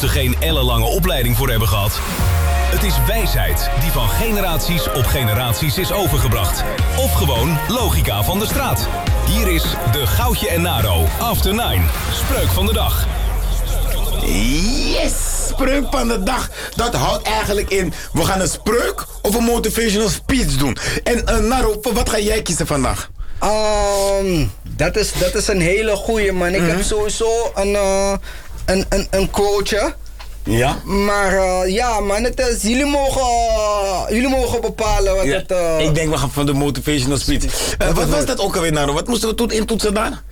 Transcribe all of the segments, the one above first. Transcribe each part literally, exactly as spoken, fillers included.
ze geen ellenlange opleiding voor hebben gehad. Het is wijsheid die van generaties op generaties is overgebracht. Of gewoon logica van de straat. Hier is de Goudje en Naro After Nine. Spreuk van de dag. Yes! Spreuk van de dag. Dat houdt eigenlijk in, we gaan een spreuk of een motivational speech doen. En uh, Naro, voor wat ga jij kiezen vandaag? Um, dat, is, dat is een hele goeie, man. Ik mm-hmm. heb sowieso een, uh, een, een, een quoteje. Ja? Maar uh, ja, man, het is, jullie, mogen, uh, jullie mogen bepalen wat ja, het... Uh... Ik denk we gaan van de motivational speech. Uh, wat was dat ook alweer, Naro? Wat moesten we toen intoetsen daar?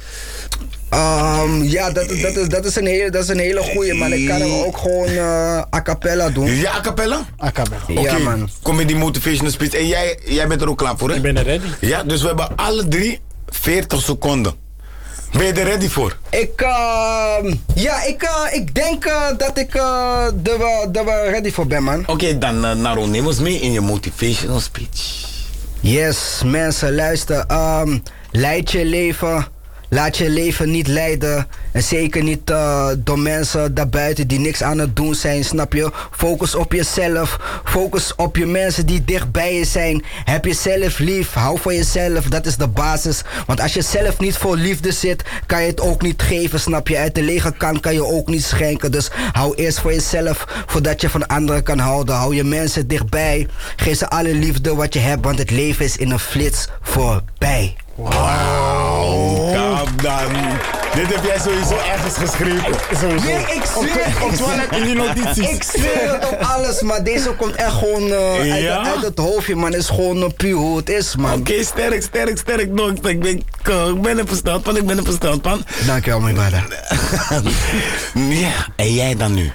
Um, ja, dat, dat, is, dat, is een hele, dat is een hele goeie, man. Ik kan hem ook gewoon uh, a cappella doen. Ja, a cappella? A cappella. Oké, ja, man. Kom met die motivational speech. En jij, jij bent er ook klaar voor, hè? Ik ben er ready. Ja, dus we hebben alle drie veertig seconden. Ben je er ready voor? Ik, uh, ja, ik, uh, ik denk uh, dat ik uh, er uh, ready voor ben, man. Oké, okay, dan uh, Naro, neem ons mee in je motivational speech. Yes, mensen, luister. Um, leid je leven. Laat je leven niet leiden. En zeker niet uh, door mensen daarbuiten die niks aan het doen zijn, snap je? Focus op jezelf. Focus op je mensen die dicht bij je zijn. Heb jezelf lief. Hou van jezelf. Dat is de basis. Want als je zelf niet voor liefde zit, kan je het ook niet geven, snap je? Uit de lege kan kan je ook niet schenken. Dus hou eerst voor jezelf, voordat je van anderen kan houden. Hou je mensen dichtbij. Geef ze alle liefde wat je hebt, want het leven is in een flits voorbij. Wauw, kap dan. Dit heb jij sowieso ergens geschreven. Sowieso. Nee, ik zweer. Op toilet in die notities. Ik zweer het op alles, maar deze komt echt gewoon uh, ja? uit, uit het hoofdje, man. Het is gewoon uh, puur hoe het is, man. Oké, okay, sterk, sterk, sterk. No, ik, ben, ik ben er versteld van, ik ben er versteld van. Dankjewel, mijn brother. Ja, en jij dan nu?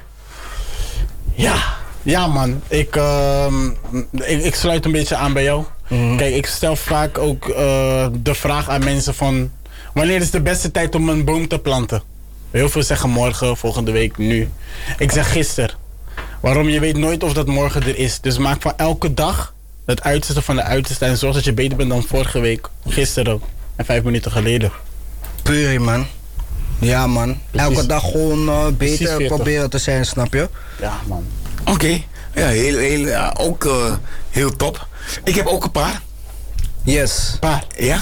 Ja. Ja, man. Ik, uh, ik, ik sluit een beetje aan bij jou. Mm-hmm. Kijk, ik stel vaak ook uh, de vraag aan mensen van... Wanneer is de beste tijd om een boom te planten? Heel veel zeggen morgen, volgende week, nu. Ik zeg gisteren. Waarom? Je weet nooit of dat morgen er is. Dus maak van elke dag het uiterste van de uiterste. En zorg dat je beter bent dan vorige week, gisteren en vijf minuten geleden. Puur, man. Ja, man. Elke Precies. dag gewoon uh, beter proberen te zijn, snap je? Ja, man. Oké. Okay. Ja, heel, heel, ja, ook uh, heel top. Ik heb ook een paar. Yes. Paar, ja.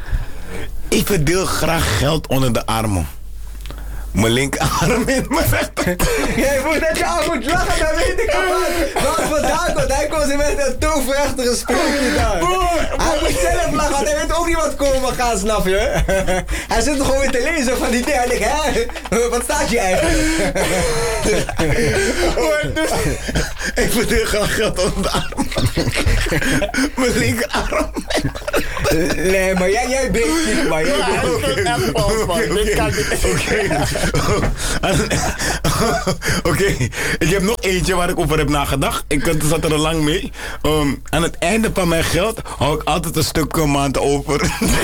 Ik verdeel graag geld onder de armen. Mijn linkerarm in mijn rechter. Jij moet dat je aan moet lachen, dan weet ik al wat. Wat vandaan komt. Hij komt met een toverachtige sprookje daar. Boer, hij moet zelf lachen, want hij weet ook niet wat komen gaan, snap je? Hij zit gewoon weer te lezen van die dingen. Hij denkt, hè, wat staat je eigenlijk? Dus, ik verdeel graag geld onder de arm. Mijn linkerarm. Nee, maar jij, jij weet niet, maar jij weet Oké, Oké, ik heb nog eentje waar ik over heb nagedacht. Ik zat er al lang mee. Um, aan het einde van mijn geld hou ik altijd een stuk een maand over.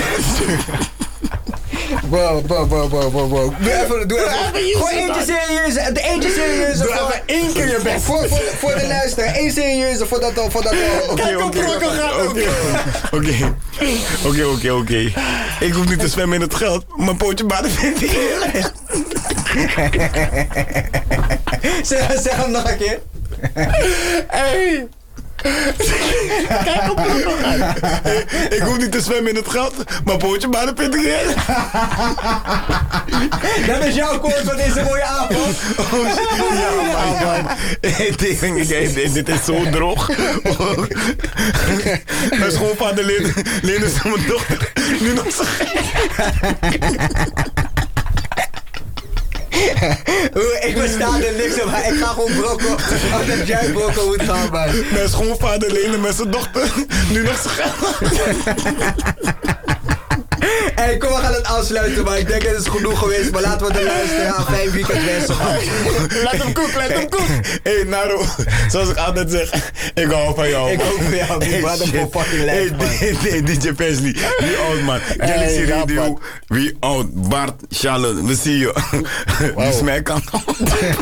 Wow, wow, wow, wow, wow, wow. Doe even, doe even. Gewoon eentje serieus, de eentje serieus. Doe even één keer je best. Voor, voor, voor de luisteraar, één serieus voordat dat, voordat dat. Oké, oké, oké, oké, oké, oké. Ik hoef niet te zwemmen in het geld, mijn pootje baden vind ik heel erg. zeg, zeg hem nog een keer. Hey. Kijk op Ik hoef niet te zwemmen in het geld, maar pootje baden vind ik heel. Dat is jouw koord van deze mooie avond. Oh, ja, man. Dit is zo droog. Mijn schoonvader leende ze mijn dochter nu nog zo. Ik besta er niks op, maar ik ga gewoon brokken omdat jij brokken moet gaan, man. Mijn schoonvader leende met zijn dochter nu nog zo geld. Hé, hey, kom, we gaan het afsluiten, maar ik denk het is genoeg geweest. Maar laten we de luisteraar fijn weekend wensen. Laat hem koek, laat hem koek. Hé, hey, Naro, zoals ik altijd zeg, ik hou van jou. Ik hou van jou, die brother voor fucking lijf, man. Hey, D J Paisley, wie oud, man. Galaxy hey, Radio, wie oud. Bart, Charlotte, we zien je. Wow. Die smijt kan.